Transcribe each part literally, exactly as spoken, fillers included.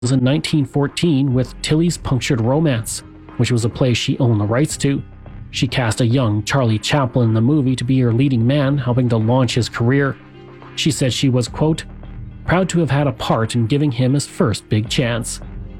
in nineteen fourteen with Tilly's Punctured Romance, which was a play she owned the rights to. She cast a young Charlie Chaplin in the movie to be her leading man, helping to launch his career. She said she was, quote, proud to have had a part in giving him his first big chance.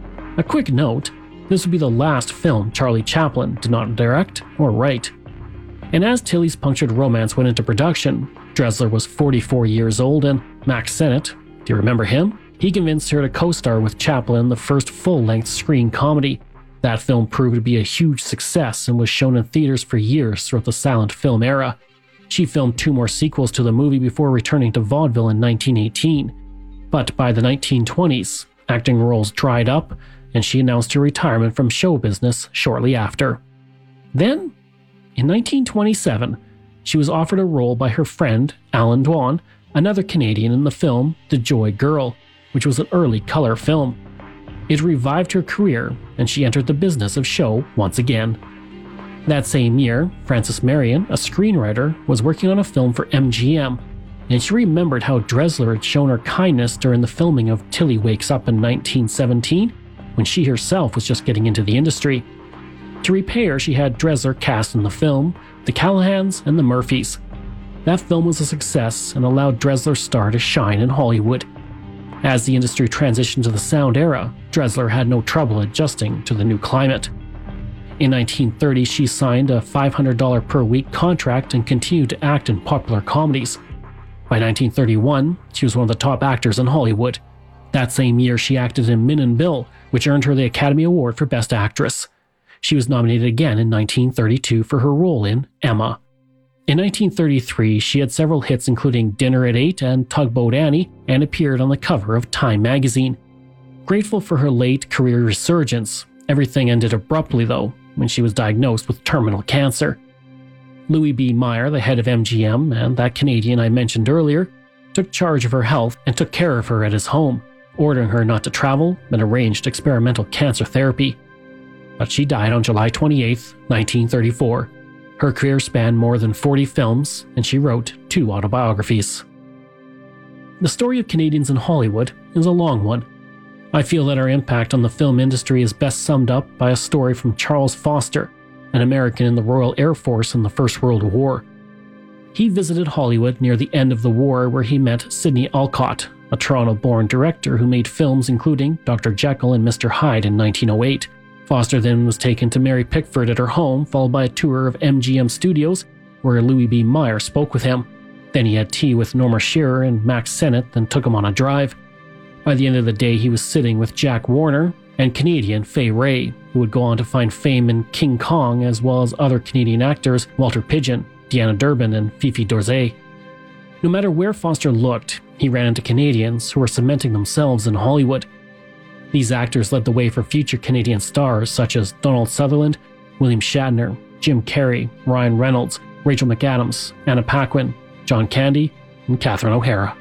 A quick note, this would be the last film Charlie Chaplin did not direct or write. And as Tilly's Punctured Romance went into production, Dressler was forty-four years old, and Max Sennett, do you remember him? He convinced her to co-star with Chaplin in the first full-length screen comedy. That film proved to be a huge success and was shown in theaters for years throughout the silent film era. She filmed two more sequels to the movie before returning to vaudeville in nineteen eighteen. But by the nineteen twenties, acting roles dried up, and she announced her retirement from show business shortly after. Then, in nineteen twenty-seven, she was offered a role by her friend Alan Dwan, another Canadian, in the film The Joy Girl, which was an early color film. It revived her career, and she entered the business of show once again. That same year, Frances Marion, a screenwriter, was working on a film for M G M, and she remembered how Dressler had shown her kindness during the filming of Tilly Wakes Up in nineteen seventeen, when she herself was just getting into the industry. To repay her, she had Dressler cast in the film, the Callahans and the Murphys. That film was a success and allowed Dressler's star to shine in Hollywood. As the industry transitioned to the sound era, Dressler had no trouble adjusting to the new climate. In nineteen thirty, she signed a five hundred dollars per week contract and continued to act in popular comedies. By nineteen thirty-one, she was one of the top actors in Hollywood. That same year, she acted in Min and Bill, which earned her the Academy Award for Best Actress. She was nominated again in nineteen thirty-two for her role in Emma. In nineteen thirty-three, she had several hits including Dinner at Eight and Tugboat Annie, and appeared on the cover of Time magazine. Grateful for her late career resurgence, everything ended abruptly though, when she was diagnosed with terminal cancer. Louis B. Meyer, the head of M G M, and that Canadian I mentioned earlier, took charge of her health and took care of her at his home, ordering her not to travel and arranged experimental cancer therapy. But she died on July twenty-eighth, nineteen thirty-four. Her career spanned more than forty films, and she wrote two autobiographies. The story of Canadians in Hollywood is a long one. I feel that our impact on the film industry is best summed up by a story from Charles Foster, an American in the Royal Air Force in the First World War. He visited Hollywood near the end of the war, where he met Sidney Olcott, a Toronto-born director who made films including Doctor Jekyll and Mister Hyde in nineteen oh eight. Foster then was taken to Mary Pickford at her home, followed by a tour of M G M Studios, where Louis B. Meyer spoke with him. Then he had tea with Norma Shearer and Max Sennett, then took him on a drive. By the end of the day, he was sitting with Jack Warner and Canadian Fay Wray, who would go on to find fame in King Kong, as well as other Canadian actors Walter Pidgeon, Deanna Durbin, and Fifi Dorzay. No matter where Foster looked, he ran into Canadians who were cementing themselves in Hollywood. These actors led the way for future Canadian stars such as Donald Sutherland, William Shatner, Jim Carrey, Ryan Reynolds, Rachel McAdams, Anna Paquin, John Candy, and Catherine O'Hara.